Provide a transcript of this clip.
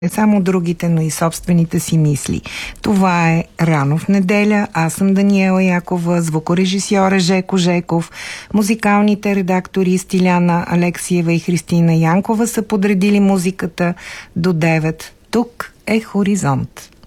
не само другите, но и собствените си мисли. Това е Рано в неделя. Аз съм Даниела Якова, звукорежисьор е Жеко Жеков. Музикалните редактори Стиляна Алексиева и Христина Янкова са подредили музиката до 9. Тук е Хоризонт.